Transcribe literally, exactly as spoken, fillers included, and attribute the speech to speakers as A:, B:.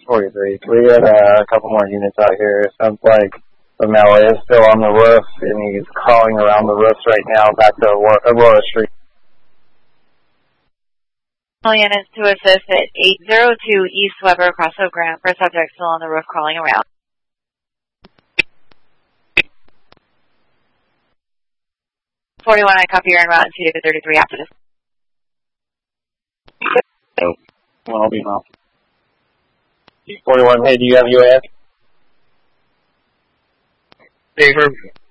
A: forty-three. We had uh, a couple more units out here. Sounds like the melee is still on the roof, and he's crawling around the roofs right now back to Aurora Street.
B: All units to assist at eight oh two East Weber, Crossville Grant, for subject still on the roof crawling around. forty-one, I copy your en route and to thirty-three after this.
A: Oh, well, I'll be off. forty-one, hey, do you have U A S?
C: Hey,